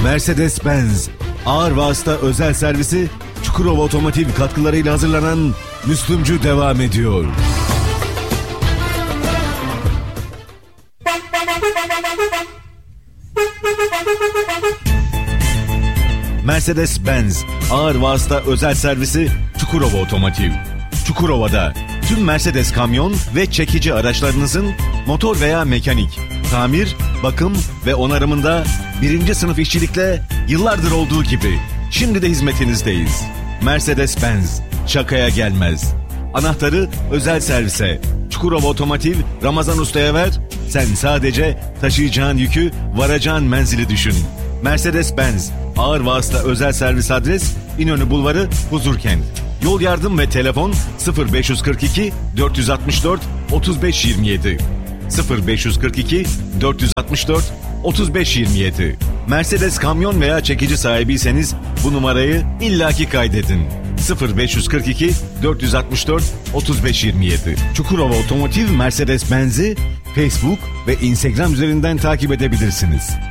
Mercedes-Benz ağır vasıta özel servisi Çukurova Otomotiv katkılarıyla hazırlanan Müslümcü devam ediyor. Mercedes-Benz ağır vasıta özel servisi Çukurova Otomotiv. Çukurova'da tüm Mercedes kamyon ve çekici araçlarınızın motor veya mekanik, tamir, bakım ve onarımında 1. sınıf işçilikle yıllardır olduğu gibi şimdi de hizmetinizdeyiz. Mercedes-Benz şakaya gelmez. Anahtarı özel servise Çukurova Otomotiv Ramazan Usta'ya ver. Sen sadece taşıyacağın yükü, varacağın menzili düşün. Mercedes-Benz ağır vasıta özel servis adres İnönü Bulvarı, Huzurkent. Yol yardım ve telefon 0542 464 3527 0542 464 3527. Mercedes kamyon veya çekici sahibiyseniz bu numarayı illaki kaydedin. 0542 464 3527. Çukurova Otomotiv Mercedes-Benz'i Facebook ve Instagram üzerinden takip edebilirsiniz.